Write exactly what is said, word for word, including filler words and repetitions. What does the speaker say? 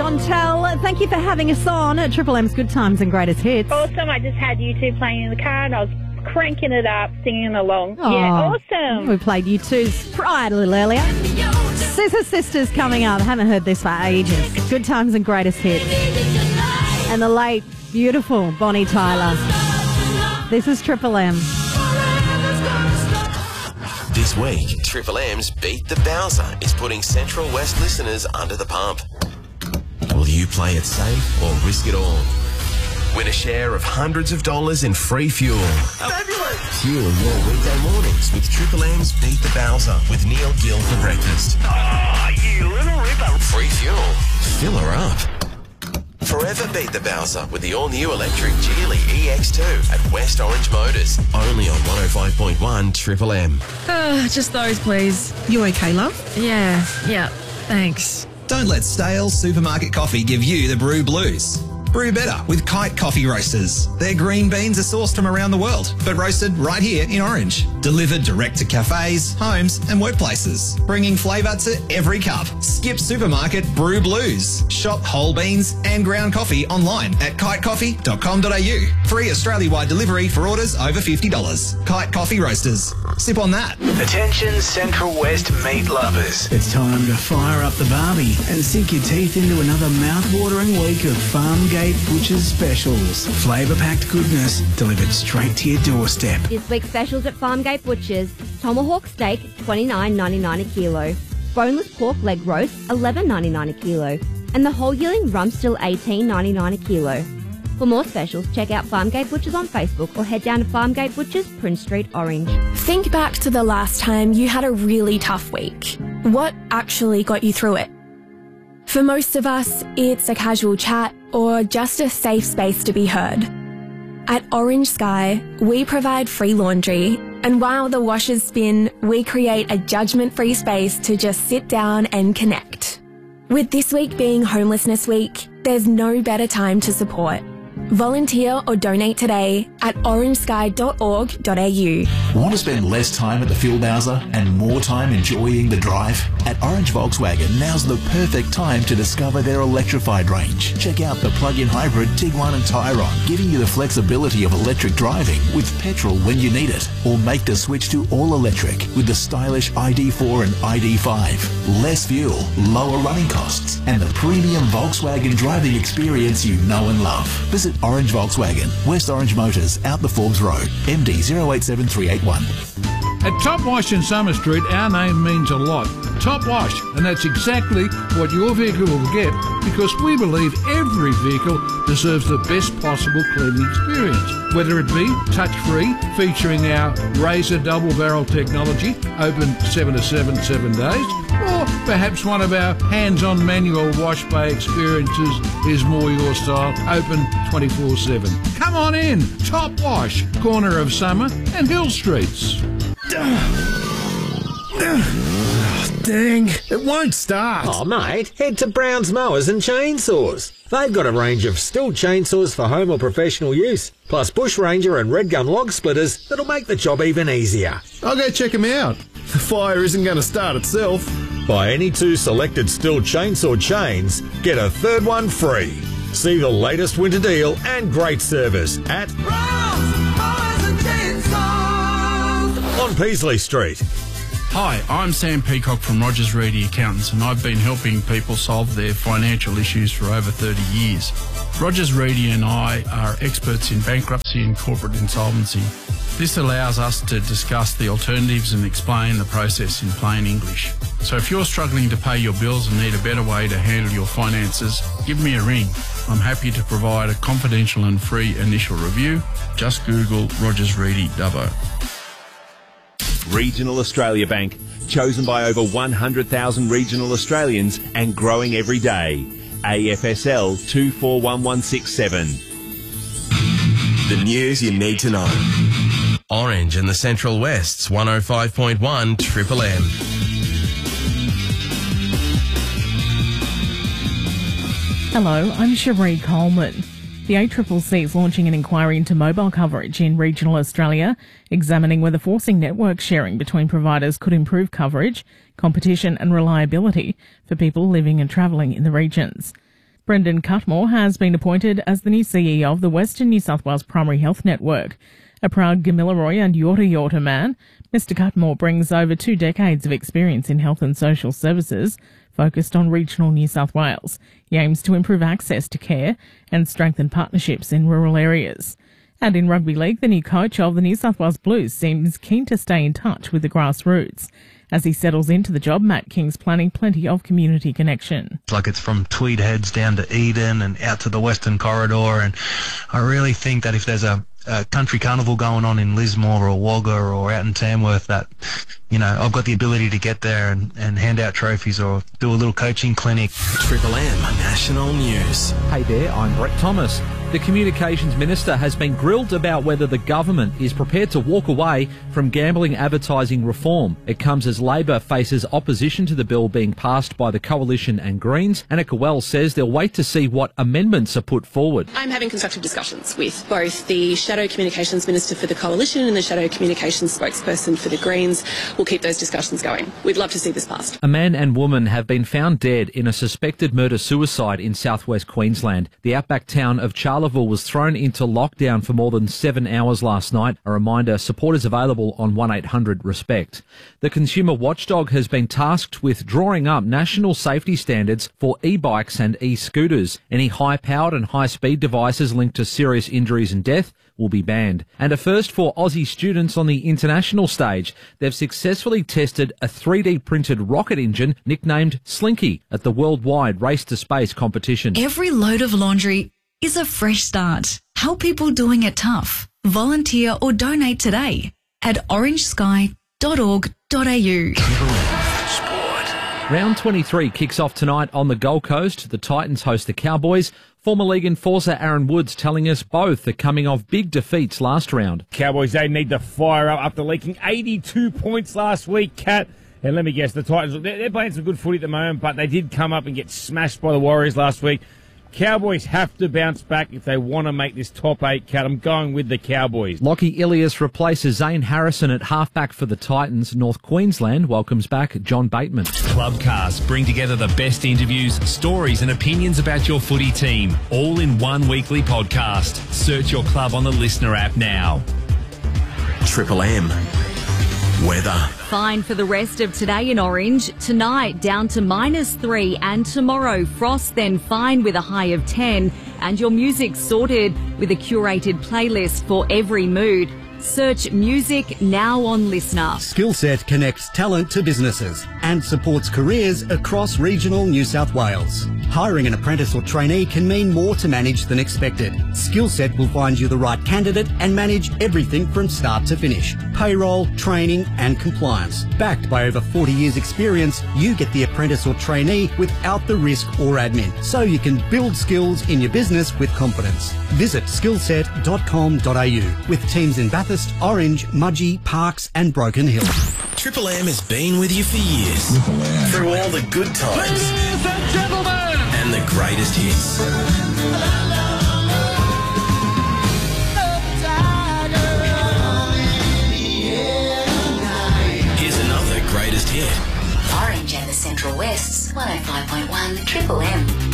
Chantel, thank you for having us on at Triple M's Good Times and Greatest Hits. Awesome. I just had you two playing in the car and I was cranking it up, singing along. Oh, yeah, awesome. We played U two's Pride a little earlier. Scissor Sisters coming up. I haven't heard this for ages. Good Times and Greatest Hits. And the late, beautiful Bonnie Tyler. This is Triple M. This week, Triple M's Beat the Bowser is putting Central West listeners under the pump. Will you play it safe or risk it all? Win a share of hundreds of dollars in free fuel. Fabulous! Fuel your weekday mornings with Triple M's Beat the Bowser with Neil Gill for breakfast. Oh, you little ripper. Free fuel. Fill her up. Forever beat the Bowser with the all-new electric Geely E X two at West Orange Motors. Only on one oh five point one Triple M. Uh, just those, please. You okay, love? Yeah, yeah, thanks. Don't let stale supermarket coffee give you the brew blues. Brew better with Kite Coffee Roasters. Their green beans are sourced from around the world, but roasted right here in Orange. Delivered direct to cafes, homes and workplaces, bringing flavour to every cup. Skip supermarket brew blues. Shop whole beans and ground coffee online at kite coffee dot com dot a u. Free Australia-wide delivery for orders over fifty dollars. Kite Coffee Roasters. Sip on that. Attention Central West meat lovers. It's time to fire up the barbie and sink your teeth into another mouth-watering week of Farmgate Butchers specials. Flavour-packed goodness delivered straight to your doorstep. This week's specials at Farmgate Butchers: tomahawk steak, twenty-nine ninety-nine a kilo; boneless pork leg roast, eleven ninety-nine a kilo; and the whole yearling rump still eighteen ninety-nine a kilo. For more specials, check out Farmgate Butchers on Facebook or head down to Farmgate Butchers, Prince Street, Orange. Think back to the last time you had a really tough week. What actually got you through it? For most of us, it's a casual chat or just a safe space to be heard. At Orange Sky, we provide free laundry, and while the washers spin, we create a judgment-free space to just sit down and connect. With this week being Homelessness Week, there's no better time to support. Volunteer or donate today at orange sky dot org dot a u. Want to spend less time at the fuel bowser and more time enjoying the drive? At Orange Volkswagen, now's the perfect time to discover their electrified range. Check out the plug-in hybrid Tiguan and Tyron, giving you the flexibility of electric driving with petrol when you need it. Or make the switch to all-electric with the stylish I D four and I D five. Less fuel, lower running costs, and the premium Volkswagen driving experience you know and love. Visit Orange Volkswagen, West Orange Motors, out the Forbes Road, M D zero eight seven three eight one. At Top Wash in Summer Street, our name means a lot. Top Wash, and that's exactly what your vehicle will get, because we believe every vehicle deserves the best possible cleaning experience. Whether it be touch-free, featuring our Razor double barrel technology, open seven to seven, seven days, or perhaps one of our hands-on manual wash bay experiences is more your style, open twenty-four seven. Come on in, Top Wash, corner of Summer and Hill Streets. Dang, it won't start. Oh, mate, head to Brown's Mowers and Chainsaws. They've got a range of Stihl chainsaws for home or professional use, plus Bush Ranger and Red Gun log splitters that'll make the job even easier. I'll go check them out. The fire isn't going to start itself. Buy any two selected Stihl chainsaw chains, get a third one free. See the latest winter deal and great service at Brown's Mowers and Chainsaws on Peasley Street. Hi, I'm Sam Peacock from Rogers Reedy Accountants, and I've been helping people solve their financial issues for over thirty years. Rogers Reedy and I are experts in bankruptcy and corporate insolvency. This allows us to discuss the alternatives and explain the process in plain English. So if you're struggling to pay your bills and need a better way to handle your finances, give me a ring. I'm happy to provide a confidential and free initial review. Just Google Rogers Reedy Dubbo. Regional Australia Bank, chosen by over one hundred thousand regional Australians and growing every day. A F S L two four one one six seven. The news you need to know. Orange and the Central West's one oh five point one Triple M. Hello, I'm Cherie Coleman. The A C C C is launching an inquiry into mobile coverage in regional Australia, examining whether forcing network sharing between providers could improve coverage, competition and reliability for people living and travelling in the regions. Brendan Cutmore has been appointed as the new C E O of the Western New South Wales Primary Health Network. A proud Gamilaroi and Yorta Yorta man, Mister Cutmore brings over two decades of experience in health and social services, focused on regional New South Wales. He aims to improve access to care and strengthen partnerships in rural areas. And in rugby league, the new coach of the New South Wales Blues seems keen to stay in touch with the grassroots. As he settles into the job, Matt King's planning plenty of community connection. It's like it's from Tweed Heads down to Eden and out to the Western Corridor, and I really think that if there's a, a country carnival going on in Lismore or Wagga or out in Tamworth, that, you know, I've got the ability to get there and, and hand out trophies or do a little coaching clinic. Triple M National News. Hey there, I'm Brett Thomas. The Communications Minister has been grilled about whether the government is prepared to walk away from gambling advertising reform. It comes as Labor faces opposition to the bill being passed by the Coalition and Greens. Annika Wells says they'll wait to see what amendments are put forward. I'm having constructive discussions with both the Shadow Communications Minister for the Coalition and the Shadow Communications spokesperson for the Greens. We'll keep those discussions going. We'd love to see this passed. A man and woman have been found dead in a suspected murder-suicide in southwest Queensland. The outback town of Charleville was thrown into lockdown for more than seven hours last night. A reminder, support is available on one eight hundred RESPECT. The consumer watchdog has been tasked with drawing up national safety standards for e-bikes and e-scooters. Any high-powered and high-speed devices linked to serious injuries and death will be banned. And a first for Aussie students on the international stage. They've successfully tested a three D printed rocket engine nicknamed Slinky at the worldwide Race to Space competition. Every load of laundry is a fresh start. Help people doing it tough. Volunteer or donate today at orange sky dot org dot a u. Round twenty-three kicks off tonight on the Gold Coast. The Titans host the Cowboys. Former league enforcer Aaron Woods telling us both are coming off big defeats last round. Cowboys, they need to fire up after leaking eighty-two points last week, Cat. And let me guess, the Titans, they're, they're playing some good footy at the moment, but they did come up and get smashed by the Warriors last week. Cowboys have to bounce back if they want to make this top eight, Cat. I'm going with the Cowboys. Lockie Ilias replaces Zane Harrison at halfback for the Titans. North Queensland welcomes back John Bateman. Clubcast bring together the best interviews, stories and opinions about your footy team, all in one weekly podcast. Search your club on the Listener app now. Triple M weather. Fine for the rest of today in Orange. Tonight down to minus three, and tomorrow frost, then fine with a high of ten. And your music sorted with a curated playlist for every mood. Search music now on Listener. Skillset connects talent to businesses and supports careers across regional New South Wales. Hiring an apprentice or trainee can mean more to manage than expected. Skillset will find you the right candidate and manage everything from start to finish. Payroll, training and compliance. Backed by over forty years experience, you get the apprentice or trainee without the risk or admin, so you can build skills in your business with confidence. Visit skillset dot com dot a u with teams in Bathurst, Orange, Mudgee, Parks and Broken Hill. Triple M has been with you for years. Through all the good times. Ladies and gentlemen. And the greatest hits. Here's another greatest hit. Orange and the Central West's one oh five point one Triple M.